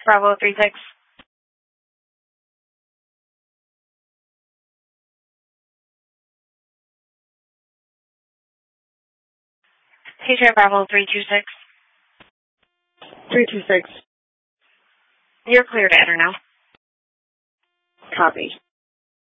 Bravo 36. Patriot Bravo 326. 326. You're clear to enter now. Copy.